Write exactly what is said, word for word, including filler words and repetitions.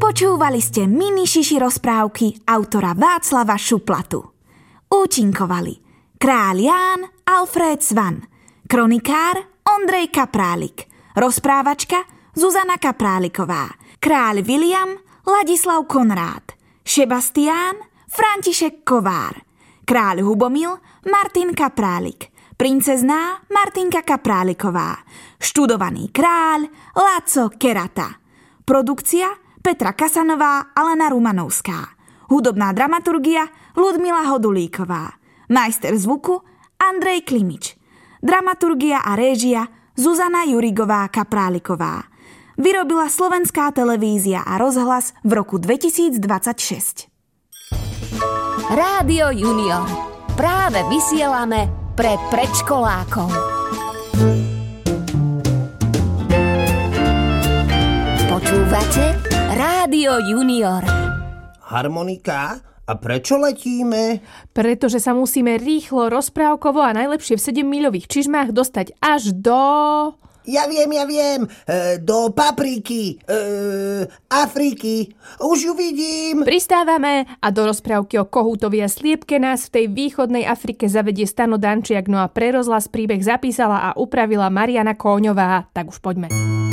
Počúvali ste mini šiši rozprávky autora Václava Šuplatu. Účinkovali kráľ Ján, Alfred Svan, kronikár Ondrej Kaprálik, rozprávačka Zuzana Kapráliková, kráľ William, Ladislav Konrád, Šebastián, František Kovár, kráľ Hubomil, Martin Kaprálik, princezná Martinka Kapráliková, študovaný kráľ Laco Kerata. Produkcia Petra Kasanová, Alena Rumanovská. Hudobná dramaturgia Ľudmila Hodulíková. Majster zvuku Andrej Klimič. Dramaturgia a réžia Zuzana Jurigová Kapráliková. Vyrobila Slovenská televízia a rozhlas v roku dvetisícdvadsaťšesť. Rádio Junior. Práve vysielame pre predškolákov. Počúvate Rádio Junior. Harmonika? A prečo letíme? Pretože sa musíme rýchlo, rozprávkovo a najlepšie v sedemmiľových čižmách dostať až do... Ja viem, ja viem. E, do papriky. E, Afriky. Už ju vidím. Pristávame a do rozprávky o kohútovi a sliepke nás v tej východnej Afrike zavedie Stano Dančiak. No a pre rozhlas príbeh zapísala a upravila Mariana Kóňová. Tak už poďme.